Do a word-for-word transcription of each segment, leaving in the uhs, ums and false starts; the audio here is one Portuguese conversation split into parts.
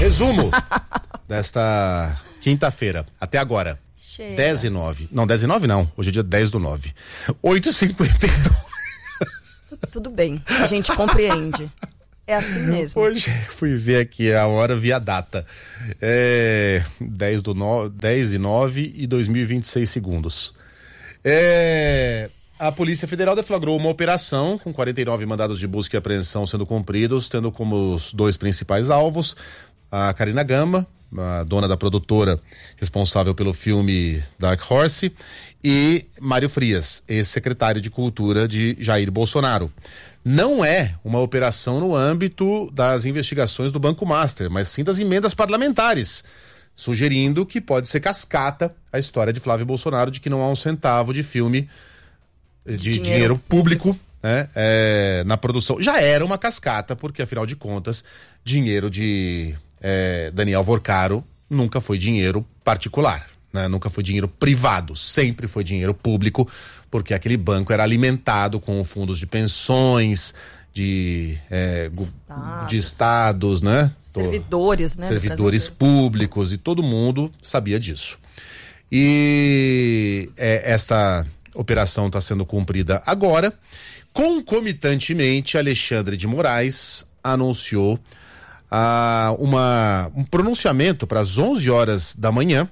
Resumo desta quinta-feira, até agora. Chega. dez e nove. Não, dez e nove não. Hoje é dia dez do nove. oito e cinquenta e dois. Tudo bem, a gente compreende. É assim mesmo. Hoje fui ver aqui a hora via data. É dez do nove, dez e nove e dois mil e vinte e seis segundos. É, a Polícia Federal deflagrou uma operação com quarenta e nove mandados de busca e apreensão sendo cumpridos, tendo como os dois principais alvos a Karina Gama, a dona da produtora responsável pelo filme Dark Horse, e Mário Frias, ex-secretário de Cultura de Jair Bolsonaro. Não é uma operação no âmbito das investigações do Banco Master, mas sim das emendas parlamentares, sugerindo que pode ser cascata a história de Flávio Bolsonaro de que não há um centavo de filme de dinheiro, dinheiro público, né, é, na produção. Já era uma cascata, porque afinal de contas, dinheiro de é, Daniel Vorcaro nunca foi dinheiro particular, né, nunca foi dinheiro privado, sempre foi dinheiro público, porque aquele banco era alimentado com fundos de pensões, de, é, estados. de estados, né? Servidores, né? Servidores públicos, e todo mundo sabia disso. E é, essa operação está sendo cumprida agora. Concomitantemente, Alexandre de Moraes anunciou ah, uma, um pronunciamento para as onze horas da manhã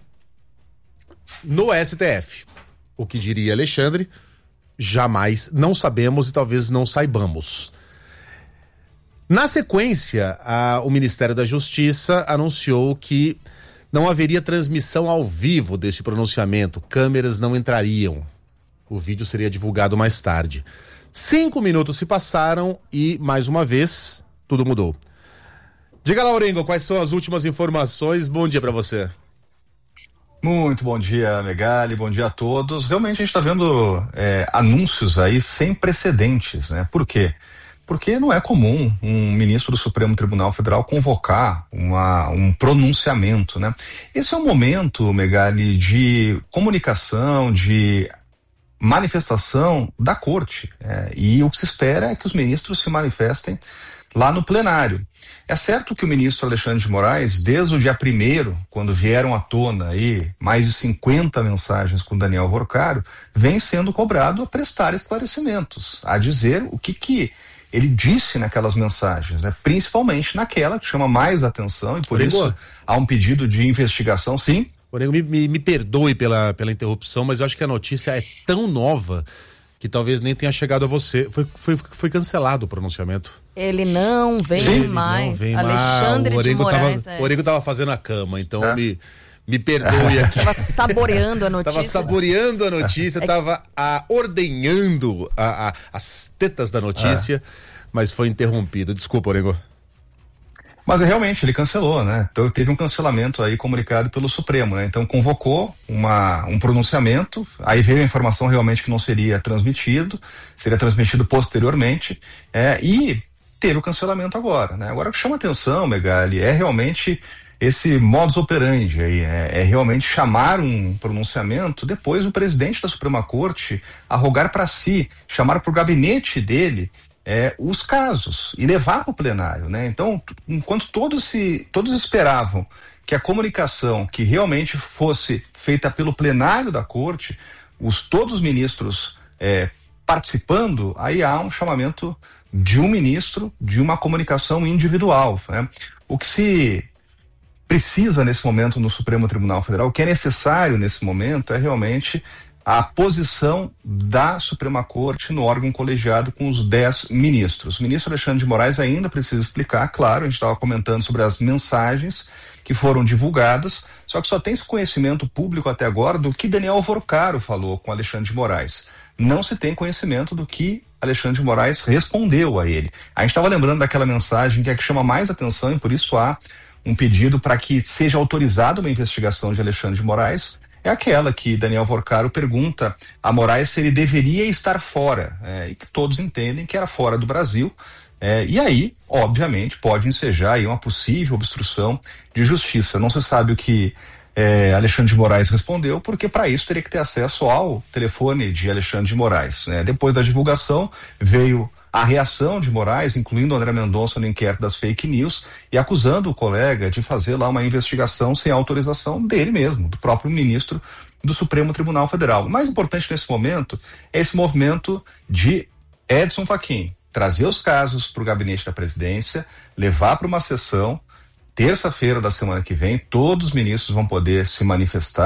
no S T F. O que diria Alexandre? Jamais, não sabemos e talvez não saibamos. Na sequência, a, o Ministério da Justiça anunciou que não haveria transmissão ao vivo deste pronunciamento, câmeras não entrariam. O vídeo seria divulgado mais tarde. Cinco minutos se passaram e, mais uma vez, tudo mudou. Diga lá, Orengo, quais são as últimas informações? Bom dia para você. Muito bom dia, Megali, bom dia a todos. Realmente a gente está vendo é, anúncios aí sem precedentes, né? Por quê? Porque não é comum um ministro do Supremo Tribunal Federal convocar uma, um pronunciamento, né? Esse é um momento, Megali, de comunicação, de manifestação da corte, é, e o que se espera é que os ministros se manifestem lá no plenário. É certo que o ministro Alexandre de Moraes, desde o dia primeiro, quando vieram à tona aí mais de cinquenta mensagens com Daniel Vorcaro, vem sendo cobrado a prestar esclarecimentos, a dizer o que que ele disse naquelas mensagens, né? Principalmente naquela que chama mais atenção, e por isso há um pedido de investigação, sim. Orengo, me, me, me perdoe pela, pela interrupção, mas eu acho que a notícia é tão nova que talvez nem tenha chegado a você. Foi, foi, foi cancelado o pronunciamento. Ele não vem Sim, mais. Não vem Alexandre mais. de Moraes. Tava, é. O Orengo estava fazendo a cama, então é. me, me perdoe aqui. Tava saboreando a notícia. Tava saboreando a notícia, é. tava a, ordenhando a, a, as tetas da notícia, é. mas foi interrompido. Desculpa, Orengo. Mas realmente ele cancelou, né? Então teve um cancelamento aí comunicado pelo Supremo, né? Então convocou uma, um pronunciamento, aí veio a informação realmente que não seria transmitido, seria transmitido posteriormente, é, e teve o cancelamento agora, né? Agora o que chama atenção, Megali, é realmente esse modus operandi aí, é, é realmente chamar um pronunciamento, depois o presidente da Suprema Corte arrogar para si, chamar para o gabinete dele É, os casos e levar para o plenário, né? Então, enquanto todos se, todos esperavam que a comunicação que realmente fosse feita pelo plenário da corte, os todos os ministros é, participando, aí há um chamamento de um ministro de uma comunicação individual, né? O que se precisa nesse momento no Supremo Tribunal Federal, o que é necessário nesse momento é realmente a posição da Suprema Corte no órgão colegiado com os dez ministros. O ministro Alexandre de Moraes ainda precisa explicar, claro, a gente estava comentando sobre as mensagens que foram divulgadas, só que só tem esse conhecimento público até agora do que Daniel Vorcaro falou com Alexandre de Moraes. Não se tem conhecimento do que Alexandre de Moraes respondeu a ele. A gente estava lembrando daquela mensagem que é que chama mais atenção e por isso há um pedido para que seja autorizada uma investigação de Alexandre de Moraes. É aquela que Daniel Vorcaro pergunta a Moraes se ele deveria estar fora, é, e que todos entendem que era fora do Brasil, é, e aí, obviamente, pode ensejar aí uma possível obstrução de justiça. Não se sabe o que é, Alexandre de Moraes respondeu, porque para isso teria que ter acesso ao telefone de Alexandre de Moraes, né? Depois da divulgação, veio a reação de Moraes, incluindo André Mendonça no inquérito das fake news, e acusando o colega de fazer lá uma investigação sem autorização dele mesmo, do próprio ministro do Supremo Tribunal Federal. O mais importante nesse momento é esse movimento de Edson Fachin trazer os casos para o gabinete da presidência, levar para uma sessão, terça-feira da semana que vem, todos os ministros vão poder se manifestar.